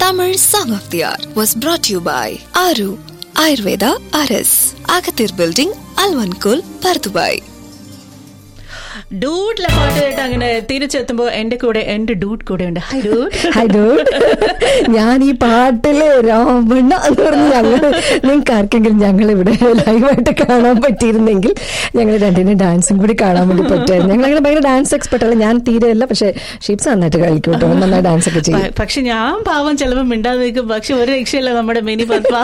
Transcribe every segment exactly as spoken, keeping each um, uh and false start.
Tamil Song of the Hour was brought to you by Aru Ayurveda R S, Agathir Building, Alvankul, Pardubai. ഡൂഡിലെ പാട്ട് കേട്ട് അങ്ങനെ തിരിച്ചെത്തുമ്പോ എന്റെ കൂടെ എന്റെ ഡൂഡ് കൂടെ ഉണ്ട്. High dude. High dude. ഞാൻ ഈ പാട്ടില് രാവണ എന്ന് പറഞ്ഞ് ഞങ്ങള് നിങ്ങൾക്ക് ആർക്കെങ്കിലും ഞങ്ങൾ ഇവിടെ ലൈവായിട്ട് കാണാൻ പറ്റിയിരുന്നെങ്കിൽ ഞങ്ങൾ രണ്ടിനും ഡാൻസും കൂടി കാണാൻ വേണ്ടി പറ്റുമായിരുന്നു. ഞങ്ങൾ അങ്ങനെ ഭയങ്കര ഡാൻസ് എക്സ്പെർട്ട് അല്ല, ഞാൻ തീരെയല്ല, പക്ഷെ ഷീപ്സ് നന്നായിട്ട് കളിക്കും കേട്ടോ, നന്നായി ഡാൻസ് ഒക്കെ ചെയ്യും. പക്ഷെ ഞാൻ പാവം ചിലപ്പോൾ മിണ്ടാതെ നിൽക്കും. പക്ഷെ ഒരു രക്ഷയില്ല നമ്മുടെ മിനി പത്മ.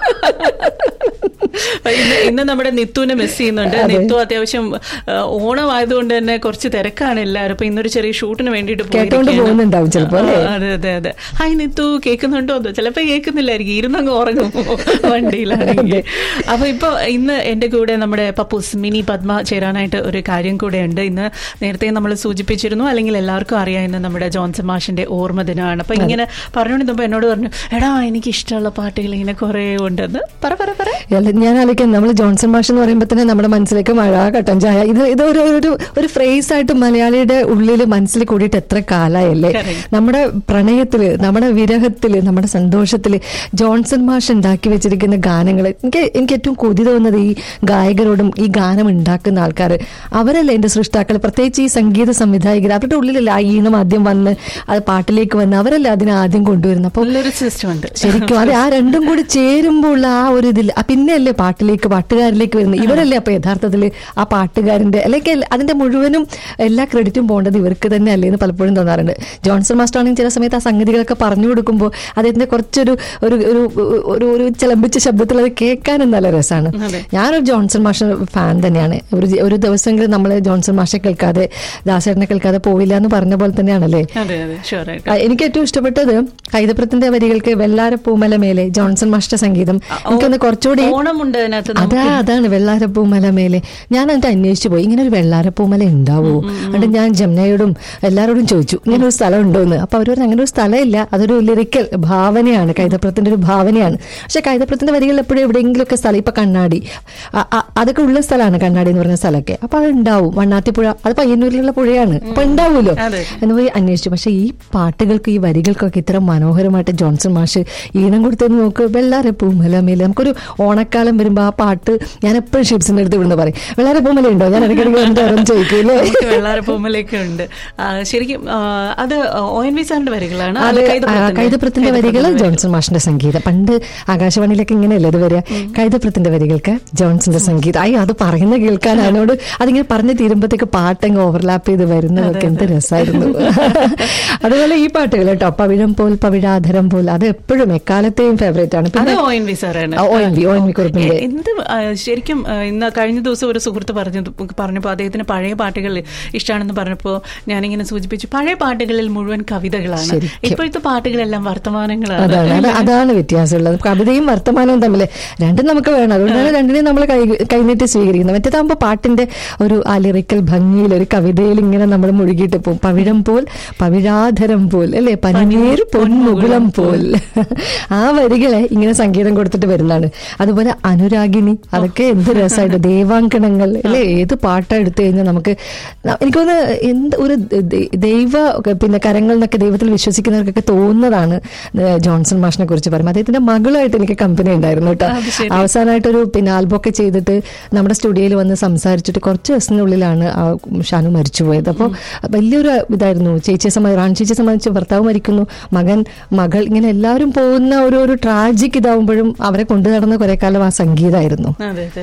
ഇന്ന് നമ്മുടെ നിത്തുവിനെ മിസ് ചെയ്യുന്നുണ്ട്. നിത്തു അത്യാവശ്യം ഓണമായതുകൊണ്ട് തന്നെ കുറച്ച് തിരക്കാണ് എല്ലാവരും. അപ്പൊ ഇന്നൊരു ചെറിയ ഷൂട്ടിന് വേണ്ടിട്ട് പോകുന്നുണ്ടാവും ചിലപ്പോൾ. അതെ അതെ അതെ. ഹായ് നിത്തു, കേൾക്കുന്നുണ്ടോ? ചിലപ്പോ കേൾക്കുന്നില്ലായിരിക്കും, ഇരുന്നങ്ങ് ഉറങ്ങും വണ്ടിയിലാണെങ്കിൽ. അപ്പൊ ഇപ്പൊ ഇന്ന് എന്റെ കൂടെ നമ്മുടെ പപ്പൂസ് മിനി പത്മ ചേരാനായിട്ട് ഒരു കാര്യം കൂടെ ഉണ്ട്. ഇന്ന് നേരത്തെ നമ്മൾ സൂചിപ്പിച്ചിരുന്നു, അല്ലെങ്കിൽ എല്ലാവർക്കും അറിയാം, ഇന്ന് നമ്മുടെ ജോൺസൺ മാഷിന്റെ ഓർമ്മ ദിനമാണ്. അപ്പൊ ഇങ്ങനെ പറഞ്ഞുകൊണ്ടിരുന്നപ്പോ എന്നോട് പറഞ്ഞു, എടാ എനിക്ക് ഇഷ്ടമുള്ള പാട്ടുകൾ ഇങ്ങനെ കുറെ ഉണ്ടെന്ന്. പറ പറ പറ. ഞാൻ ആലോചിക്കാം, നമ്മൾ ജോൺസൺ മാഷ് എന്ന് പറയുമ്പോൾ തന്നെ നമ്മുടെ മനസ്സിലേക്ക് മഴ കട്ടൻ ചായ, ഇത് ഇത് ഒരു ഒരു ഫ്രേസ് ആയിട്ട് മലയാളിയുടെ ഉള്ളിൽ മനസ്സിൽ കൂടിയിട്ട് എത്ര കാലായല്ലേ. നമ്മുടെ പ്രണയത്തില്, നമ്മുടെ വിരഹത്തില്, നമ്മുടെ സന്തോഷത്തില് ജോൺസൺ മാഷ് ഉണ്ടാക്കി വെച്ചിരിക്കുന്ന ഗാനങ്ങൾ, എനിക്ക് എനിക്ക് ഏറ്റവും കൊതി തോന്നുന്നത് ഈ ഗായകരോടും ഈ ഗാനം ഉണ്ടാക്കുന്ന ആൾക്കാർ അവരല്ലേ എന്റെ സൃഷ്ടാക്കൾ. പ്രത്യേകിച്ച് ഈ സംഗീത സംവിധായകർ, അവരുടെ ഉള്ളിലല്ല ആ ഈണം ആദ്യം വന്ന് അത് പാട്ടിലേക്ക് വന്ന് അവരല്ലേ അതിനെ ആദ്യം കൊണ്ടുവരുന്നത്. അപ്പൊ ശരിക്കും അത് ആ രണ്ടും കൂടി ചേരുമ്പോൾ ഉള്ള ആ ഒരു ഇതിൽ പിന്നെയല്ലേ പാട്ടിലേക്ക് പാട്ടുകാരിലേക്ക് വരുന്നത്. ഇവരല്ലേ അപ്പൊ യഥാർത്ഥത്തിൽ ആ പാട്ടുകാരന്റെ അല്ലെങ്കിൽ അതിന്റെ മുഴുവനും എല്ലാ ക്രെഡിറ്റും പോകേണ്ടത് ഇവർക്ക് തന്നെ അല്ലേ എന്ന് പലപ്പോഴും തോന്നാറുണ്ട്. ജോൺസൺ മാസ്റ്റർ ആണെങ്കിൽ ചില സമയത്ത് ആ സംഗതികളൊക്കെ പറഞ്ഞു കൊടുക്കുമ്പോൾ അദ്ദേഹത്തിന്റെ കുറച്ചൊരു ഒരു ഒരു ഒരു ചിലമ്പിച്ച ശബ്ദത്തിൽ അത് കേൾക്കാനും നല്ല രസമാണ്. ഞാനൊരു ജോൺസൺ മാഷ ഫാൻ തന്നെയാണ്. ഒരു ഒരു ദിവസമെങ്കിലും നമ്മൾ ജോൺസൺ മാഷെ കേൾക്കാതെ ദാസേട്ടനെ കേൾക്കാതെ പോവില്ല എന്ന് പറഞ്ഞ പോലെ തന്നെയാണല്ലേ. എനിക്ക് ഏറ്റവും ഇഷ്ടപ്പെട്ടത് കൈതപ്രത്തിന്റെ വരികൾക്ക് വെള്ളാരപ്പൂമല മേലെ ജോൺസൺ മാഷിന്റെ സംഗീതം. എനിക്കൊന്ന് കുറച്ചുകൂടി അതാ അതാണ് വെള്ളാരപ്പൂമല മേലെ. ഞാൻ എന്നിട്ട് അന്വേഷിച്ചു പോയി, ഇങ്ങനെ ഒരു വെള്ളാരപ്പൂമല ഉണ്ടാവോ? എന്നിട്ട് ഞാൻ ജമുനയോടും എല്ലാവരോടും ചോദിച്ചു ഇങ്ങനെ ഒരു സ്ഥലം ഉണ്ടോ എന്ന്. അപ്പൊ അവർ പറഞ്ഞു അങ്ങനെ ഒരു സ്ഥലമില്ല, അതൊരു ലിറിക്കൽ ഭാവനയാണ്, കൈതപ്രത്തിന്റെ ഒരു ഭാവനയാണ്. പക്ഷെ കൈതപ്രത്തിന്റെ വരികളിൽ എപ്പോഴും എവിടെയെങ്കിലും ഒക്കെ സ്ഥലം, ഇപ്പൊ കണ്ണാടി അതൊക്കെ ഉള്ള സ്ഥലമാണ്, കണ്ണാടി എന്ന് പറഞ്ഞ സ്ഥലമൊക്കെ. അപ്പൊ അത് ഉണ്ടാവും. വണ്ണാത്തിപ്പുഴ അത് പയ്യന്നൂരിലുള്ള പുഴയാണ്, അപ്പൊ ഉണ്ടാവുമല്ലോ എന്ന് പോയി അന്വേഷിച്ചു. പക്ഷെ ഈ പാട്ടുകൾക്ക് ഈ വരികൾക്കൊക്കെ ഇത്ര മനോഹരമായിട്ട് ജോൺസൺ മാഷ് ഈണം കൊടുത്തെന്ന് നോക്ക്. വെള്ളാരപ്പൂമല മേലെ നമുക്കൊരു ഓണക്കാലം വരുമ്പോ ആ പാട്ട് ഞാൻ എപ്പോഴും ഷിപ്സിന്റെ അടുത്ത് ഇവിടുന്ന് പറയും, വെള്ളാരപ്പൂമല ഉണ്ടോ? ഞാൻ ഇടയ്ക്കിടയ്ക്ക് ചോദിക്കൂല്ലേ. വെള്ളാരപ്പൂമലയൊക്കെ ഉണ്ട് ശരിക്കും. അത് ഒ എൻ വി സാറിന്റെ വരികളാണ്. കൈതപ്രത്തിന്റെ വരികൾ ജോൺസൺ മാഷിന്റെ സംഗീതം. പണ്ട് ആകാശവാണിയിലൊക്കെ ഇങ്ങനെയല്ലേ ഇത് വരിക, കൈതപ്രത്തിന്റെ വരികൾക്ക് ജോൺസന്റെ സംഗീതം. അയ്യോ അത് പറയുന്ന കേൾക്കാൻ അതിനോട് അതിങ്ങനെ പറഞ്ഞു തീരുമ്പോഴത്തേക്ക് പാട്ടങ്ങ് ഓവർലാപ്പ് ചെയ്ത് വരുന്നതൊക്കെ എന്ത് രസമായിരുന്നു. അതുപോലെ ഈ പാട്ടുകൾ കേട്ടോ, പവിഴം പോൽ പവിഴാധരം പോൽ, അത് എപ്പോഴും എക്കാലത്തെയും ഫേവറേറ്റ് ആണ്. പിന്നെ ഒ എൻ വി സാറാണ്. O N V O N V കുറിപ്പിന്റെ എന്ത് ശരിക്കും ഇന്ന് കഴിഞ്ഞ ദിവസം ഒരു സുഹൃത്ത് പറഞ്ഞു പറഞ്ഞപ്പോൾ അദ്ദേഹത്തിന് പഴയ പാട്ടുകൾ ഇഷ്ടമാണെന്ന് പറഞ്ഞപ്പോൾ ഞാനിങ്ങനെ സൂചിപ്പിച്ചു, പഴയ പാട്ടുകളിൽ മുഴുവൻ കവിതകളാണ്, ഇപ്പോഴത്തെ പാട്ടുകളെല്ലാം വർത്തമാനങ്ങളാണ്. അതാണ് അതാണ് വ്യത്യാസമുള്ളത്. കവിതയും വർത്തമാനവും തമ്മിൽ രണ്ടും നമുക്ക് വേണം. അതുകൊണ്ടാണ് രണ്ടിനെയും നമ്മൾ കൈ കൈനീട്ടി സ്വീകരിക്കുന്നത്. മറ്റേതാകുമ്പോൾ പാട്ടിന്റെ ഒരു ആ ലിറിക്കൽ ഭംഗിയിൽ ഒരു കവിതയിൽ ഇങ്ങനെ നമ്മൾ മുഴുകിയിട്ട് പോകും. പവിഴം പോൽ പവിഴാധരം പോൽ അല്ലെ, പനിനീർ പൊന്മുകുളം പോൽ, ആ വരികളെ ഇങ്ങനെ സംഗീതം കൊടുത്തിട്ട് വരുന്നതാണ്. അതുപോലെ അനുരാഗിണി, അതൊക്കെ എന്ത് രസമായിട്ട് ദേവാങ്കണങ്ങൾ അല്ലെ, ഏത് പാട്ടാ എടുത്തു കഴിഞ്ഞാൽ നമുക്ക് എനിക്കൊന്ന് എന്ത് ഒരു ദൈവ പിന്നെ കരങ്ങൾ എന്നൊക്കെ ദൈവത്തിൽ വിശ്വസിക്കുന്നവർക്കൊക്കെ തോന്നുന്നതാണ് ജോൺസൺ മാഷിനെ കുറിച്ച് പറയുമ്പോൾ. അദ്ദേഹത്തിന്റെ മകളുമായിട്ട് എനിക്ക് കമ്പനി ഉണ്ടായിരുന്നു കേട്ടോ. അവസാനമായിട്ടൊരു പിന്നെ ആൽബമൊക്കെ ചെയ്തിട്ട് നമ്മുടെ സ്റ്റുഡിയോയിൽ വന്ന് സംസാരിച്ചിട്ട് കുറച്ച് ദിവസത്തിനുള്ളിലാണ് ഷാനു മരിച്ചുപോയത്. അപ്പോൾ വലിയൊരു ഇതായിരുന്നു. ചേച്ചിയെ സംബന്ധിച്ച് റാൺ ചേച്ചിയെ സംബന്ധിച്ച് ഭർത്താവ് മരിക്കുന്നു, മകൻ മകൾ, ഇങ്ങനെ എല്ലാവരും പോകുന്ന ഒരു ഒരു ട്രാജിക് ഇതാവുമ്പോഴും അവരെ കൊണ്ടു നടന്ന കുറെ കാലം ആ സംഗീതമായിരുന്നു.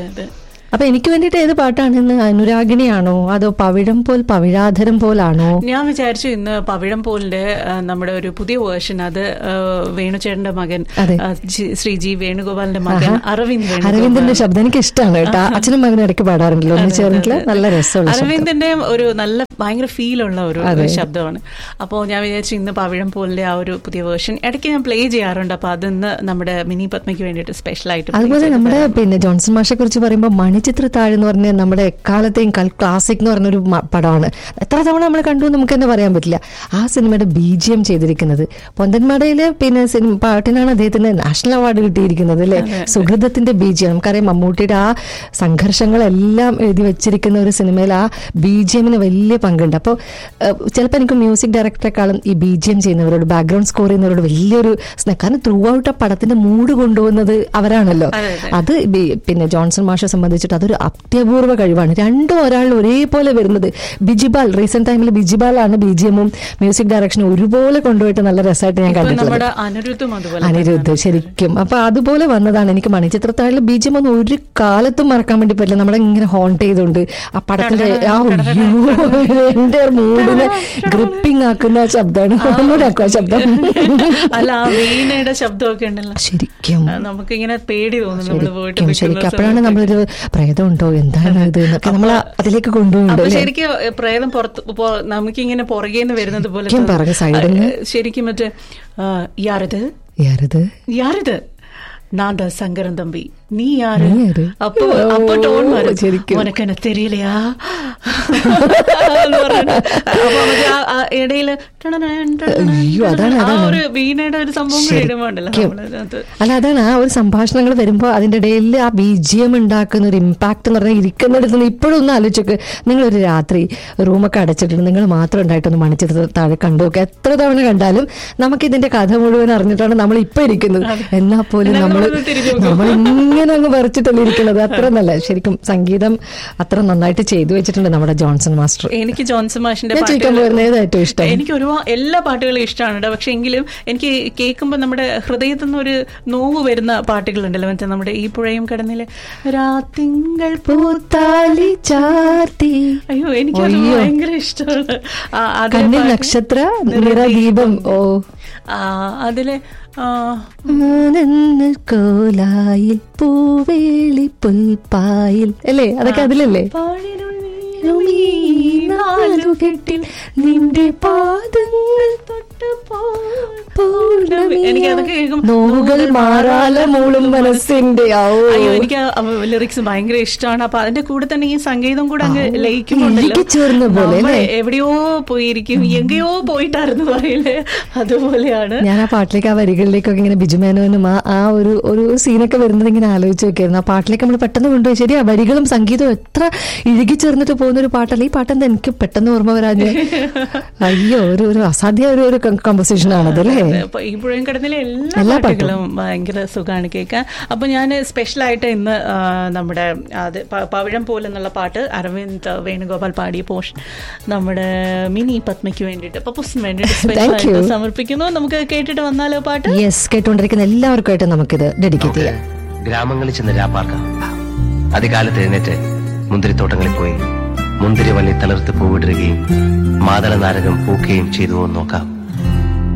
അപ്പൊ എനിക്ക് വേണ്ടിയിട്ട് ഏത് പാട്ടാണെന്ന്, അനുരാഗിണിയാണോ അതോ പവിഴം പോൽ പവിഴാധരം പോലാണോ? ഞാൻ വിചാരിച്ചു ഇന്ന് പവിഴം പോലിന്റെ നമ്മുടെ ഒരു പുതിയ വേർഷൻ, അത് വേണുചേട്ടന്റെ മകൻ ശ്രീ ജി വേണുഗോപാലിന്റെ മകൻ അരവിന്ദ് അരവിന്ദന്റെ ശബ്ദം എനിക്ക് ഇഷ്ടമാണ് കേട്ടോ. അച്ഛനും മകനും ഇടയ്ക്ക് പാടാറുണ്ടല്ലോ, ഒന്ന് ചേർന്നിട്ടുള്ള നല്ല രസമുള്ള അരവിന്ദന്റെ ഒരു നല്ല ഭയങ്കര ഫീലുള്ള ഒരു ശബ്ദമാണ്. അപ്പോൾ ഞാൻ വിചാരിച്ചു ഇന്ന് പവിഴം പോലിന്റെ ആ ഒരു പുതിയ വേർഷൻ ഇടയ്ക്ക് ഞാൻ പ്ലേ ചെയ്യാറുണ്ട്. അപ്പൊ അതിന്ന് നമ്മുടെ മിനി പത്മയ്ക്ക് വേണ്ടിയിട്ട് സ്പെഷ്യൽ ആയിട്ട്. അതുപോലെ നമ്മുടെ പിന്നെ ജോൺസൺ മാഷെ കുറിച്ച് പറയുമ്പോൾ മണി മണിച്ചിത്രത്താഴ് എന്ന് പറഞ്ഞ നമ്മുടെ എക്കാലത്തെയും കൽ ക്ലാസിക് എന്ന് പറഞ്ഞൊരു പടമാണ്. എത്ര തവണ നമ്മൾ കണ്ടു നമുക്ക് തന്നെ പറയാൻ പറ്റില്ല. ആ സിനിമയുടെ ബി ജി എം ചെയ്തിരിക്കുന്നത് പൊന്തന്മടയില് പിന്നെ സിനിമ പാട്ടിനാണ് അദ്ദേഹത്തിന് നാഷണൽ അവാർഡ് കിട്ടിയിരിക്കുന്നത് അല്ലെ. സുഹൃതത്തിന്റെ ബി ജി എം, നമുക്കറിയാം മമ്മൂട്ടിയുടെ ആ സംഘർഷങ്ങളെല്ലാം എഴുതി വെച്ചിരിക്കുന്ന ഒരു സിനിമയിൽ ആ ബി ജി എമ്മിന് വലിയ പങ്കുണ്ട്. അപ്പോൾ ചിലപ്പോൾ എനിക്ക് മ്യൂസിക് ഡയറക്ടറെക്കാളും ഈ ബി ജി എം ചെയ്യുന്നവരോട്, ബാക്ക്ഗ്രൗണ്ട് സ്കോർ ചെയ്യുന്നവരോട് വലിയൊരു സ്നേഹം. കാരണം ത്രൂ ഔട്ട് ആ പടത്തിന്റെ മൂഡ് കൊണ്ടുപോകുന്നത് അവരാണല്ലോ. അത് പിന്നെ ജോൺസൺ മാഷെ സംബന്ധിച്ചിട്ട് അതൊരു അത്യപൂർവ്വ കഴിവാണ്. രണ്ടും ഒരാൾ ഒരേപോലെ വരുന്നത്. ബിജിബാൽ റീസെന്റ് ടൈമിൽ ബിജിബാലാണ് ബി ജി എമ്മും മ്യൂസിക് ഡയറക്ഷനും ഒരുപോലെ കൊണ്ടുപോയിട്ട് നല്ല രസമായിട്ട് ഞാൻ കണ്ടിട്ടുള്ളത്. അനിരുദ്ധ് ശരിക്കും. അപ്പൊ അതുപോലെ വന്നതാണ്. എനിക്ക് മണിച്ചിത്രത്താഴിലെ ബി ജി എം ഒന്നും ഒരു കാലത്തും മറക്കാൻ വേണ്ടി പറ്റില്ല. നമ്മളെ ഇങ്ങനെ ഹോണ്ട് ചെയ്തുകൊണ്ട് ആ പടത്തിന്റെ ആ എന്റെ മൂഡിനെ ഗ്രിപ്പിംഗ് ആക്കുന്ന ശബ്ദമാണ്. ഒന്നുകൂടെ ശബ്ദം അല്ല, ആ വീണയുടെ ശബ്ദമൊക്കെ ഉണ്ടല്ലോ ശരിക്കും നമുക്ക് ഇങ്ങനെ പേടി തോന്നുന്നു. ശരിക്കും അപ്പോഴാണ് നമ്മളൊരു പ്രേതം ഉണ്ടോ എന്താണ് ഇത് എന്നൊക്കെ നമ്മൾ അതിലേക്ക് കൊണ്ടുപോകുന്നുണ്ട്. ശരിക്കും പ്രേതം പുറത്ത് നമുക്കിങ്ങനെ പുറകേന്ന് വരുന്നത് പോലെ പറഞ്ഞ സൈഡിൽ ശരിക്കും മറ്റേ യാരത് യാരത് യാരത് നാന്താ സങ്കരം തമ്പി നീ യാര് അപ്പൊ അപ്പൊ ടോൺ മാറും. ഉനക്ക് എന്നെ തെരിയലയാ ഇടയില് ഒരു വീണയുടെ ഒരു സംഭവം ഇടുമ്പോണ്ടല്ലോ. അല്ല അതാണ് ആ ഒരു സംഭാഷണങ്ങൾ വരുമ്പോ അതിന്റെ ഇടയിൽ ആ ബി ജി എം ഉണ്ടാക്കുന്ന ഒരു ഇമ്പാക്ട് എന്ന് പറഞ്ഞാൽ ഇരിക്കുന്നിടത്ത് ഇപ്പോഴും ഒന്ന് ആലോചിച്ചൊക്കെ. നിങ്ങളൊരു രാത്രി റൂമൊക്കെ അടച്ചിട്ടുണ്ട്, നിങ്ങൾ മാത്രം ഉണ്ടായിട്ടൊന്ന് മണിച്ചിത്ര താഴെ കണ്ടു നോക്കുക. എത്ര തവണ കണ്ടാലും നമുക്ക് ഇതിന്റെ കഥ മുഴുവൻ അറിഞ്ഞിട്ടാണ് നമ്മൾ ഇപ്പൊ ഇരിക്കുന്നത്. എന്നാൽ പോലും നമ്മൾ നമ്മൾ ഇങ്ങനെ അങ്ങ് വരച്ചിട്ടല്ലേ ഇരിക്കുന്നത്. അത്ര നല്ല ശരിക്കും സംഗീതം അത്ര നന്നായിട്ട് ചെയ്തു വെച്ചിട്ടുണ്ട് നമ്മുടെ ജോൺസൺ മാസ്റ്റർ. എനിക്ക് ജോൺസൺ മാഷിന്റെ ഏറ്റവും ഇഷ്ടം. എനിക്ക് ഒരുപാട് എല്ലാ പാട്ടുകളും ഇഷ്ടമാണ്. പക്ഷെ എങ്കിലും എനിക്ക് കേൾക്കുമ്പോൾ നമ്മുടെ ഹൃദയത്തിൽ നിന്ന് ഒരു നോവ് വരുന്ന പാട്ടുകളുണ്ടല്ലോ. മറ്റേ നമ്മുടെ ഈ പുഴയും കടന്നിലെ രാത്തിങ്കൾ പൂത്താലി ചാർത്തി. അയ്യോ എനിക്ക് ഭയങ്കര ഇഷ്ടമാണ്. നക്ഷത്ര നിറദീപം. ഓ അതിലെ കോലായിൽ പൂവേളി പുൽപ്പായിൽ അല്ലേ, അതൊക്കെ അതിലല്ലേ. കെട്ടിൽ നിന്റെ പാദങ്ങൾ നോവുകൾ മാറാല മൂളും മനസ്സിന്റെ. അയ്യോ എനിക്ക് ലിറിക്സ് ഭയങ്കര ഇഷ്ടമാണ്. അപ്പൊ അതിന്റെ കൂടെ തന്നെ ഈ സംഗീതം കൂടെ അങ്ങ് ലയിക്കുന്നുണ്ടല്ലോ. എവിടെയോ പോയിരിക്കും, എങ്കയോ പോയിട്ടായിരുന്നു പറയില്ലേ, അതുപോലെയാണ്. ഞാൻ ആ പാട്ടിലേക്ക് ആ വരികളിലേക്കൊക്കെ ഇങ്ങനെ ബിജുമേനോനും ആ ആ ഒരു ഒരു സീനൊക്കെ വരുന്നത് ഇങ്ങനെ ആലോചിച്ച് നോക്കിയായിരുന്നു. ആ പാട്ടിലേക്ക് നമ്മൾ പെട്ടെന്ന് കൊണ്ടുപോയി. ശരി, ആ വരികളും സംഗീതവും എത്ര ഇഴുകി ചേർന്നിട്ട് പോകുന്ന ഒരു പാട്ടല്ല ഈ പാട്ടെന്താ എനിക്ക് പെട്ടെന്ന് ഓർമ്മ വരാഞ്ഞ്. അയ്യോ ഒരു ഒരു അസാധ്യ ഒരു ഒരു കമ്പോസിഷൻ ആണത് അല്ലേ. ഈ പുഴയും കടന്നിലെ എല്ലാ പാട്ടുകളും ഭയങ്കര സുഖമാണ് കേൾക്കാൻ. അപ്പൊ ഞാൻ സ്പെഷ്യലായിട്ട് ഇന്ന് നമ്മുടെ അത് പവിഴം പോലെന്നുള്ള പാട്ട് അരവിന്ദ് വേണുഗോപാൽ പാടിയ പോർഷൻ നമ്മുടെ മിനി പത്മയ്ക്ക് വേണ്ടിയിട്ട് പപ്പൂസിന് വേണ്ടിയിട്ട് സ്പെഷ്യലായിട്ട് സമർപ്പിക്കുന്നു. നമുക്ക് കേട്ടിട്ട് വന്നാലോ പാട്ട്? യെസ്, കേട്ടുകൊണ്ടിരിക്കുന്ന എല്ലാവർക്കുമായിട്ട് നമുക്കിത് ഡെഡിക്കേറ്റ് ചെയ്യാം. ഗ്രാമങ്ങളിൽ ചെന്ന് രാപ്പാർക്കാം. അതികാലത്ത് എഴുന്നേറ്റ് മുന്തിരിത്തോട്ടങ്ങളിൽ പോയി മുന്തിരി വള്ളി തളിർത്ത് പൂവിടുകയും മാതള നാരകം പൂക്കുകയും ചെയ്തുവോ നോക്കാം.